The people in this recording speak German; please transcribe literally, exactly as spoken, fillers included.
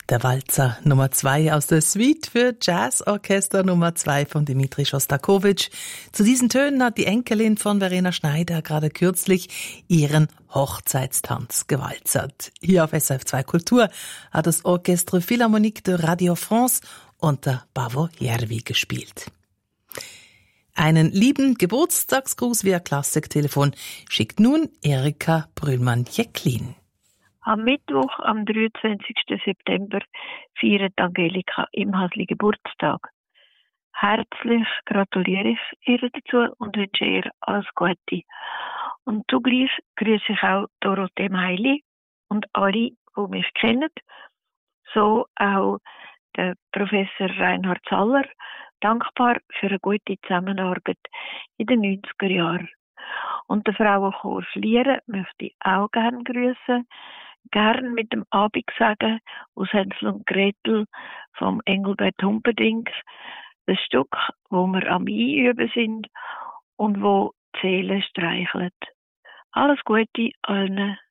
Der Walzer Nummer zwei aus der Suite für Jazzorchester Nummer zwei von Dmitri Schostakowitsch. Zu diesen Tönen hat die Enkelin von Verena Schneider gerade kürzlich ihren Hochzeitstanz gewalzert. Hier auf S R F zwei Kultur hat das Orchestre Philharmonique de Radio France unter Paavo Järvi gespielt. Einen lieben Geburtstagsgruß via Klassiktelefon schickt nun Erika Brühlmann-Jäcklin. Am Mittwoch, am dreiundzwanzigsten September, feiert Angelika im Hasli Geburtstag. Herzlich gratuliere ich ihr dazu und wünsche ihr alles Gute. Und zugleich grüße ich auch Dorothee Meili und alle, die mich kennen. So auch der Professor Reinhard Zaller, dankbar für eine gute Zusammenarbeit in den neunziger Jahren. Und der Frauenchor Schlieren möchte ich auch gerne grüßen. Gern mit dem Abendsagen aus Hänsel und Gretel vom Engelbert Humperdinck. Das Stück, wo wir am Einüben sind und wo die Seele streichelt. Alles Gute allen.